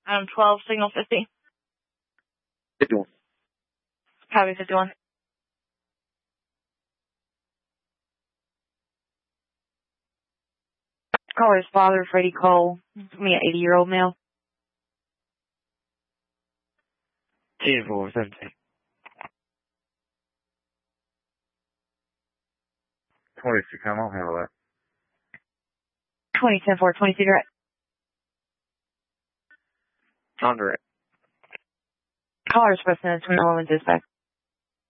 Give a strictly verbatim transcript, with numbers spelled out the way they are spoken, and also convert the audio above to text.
Item twelve, signal fifty. fifty-one. Copy fifty-one. Caller's father, Freddie Cole. Me, an eighty-year-old male. ten four seventeen. twenty-six, I'm on handle that. twenty ten four, twenty cigarette. On direct. Caller's resident, twenty-one dispatch.